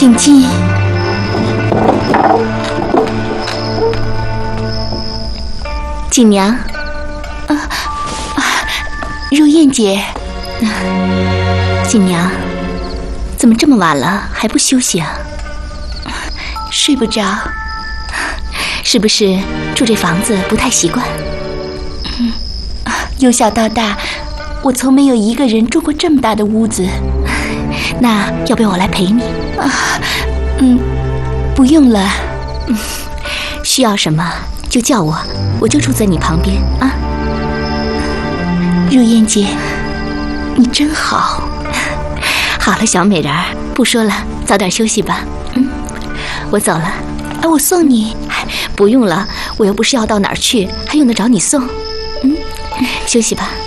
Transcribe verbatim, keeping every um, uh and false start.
请进。锦娘，啊啊，如燕姐，啊，锦娘，怎么这么晚了还不休息啊？睡不着，是不是住这房子不太习惯？嗯，由小到大，我从没有一个人住过这么大的屋子。那要不要我来陪你？啊，嗯，不用了。嗯，需要什么就叫我，我就住在你旁边啊。如燕姐，你真好。好了，小美人儿，不说了，早点休息吧。嗯，我走了。啊，我送你。不用了，我又不是要到哪儿去，还用得着你送？嗯，休息吧。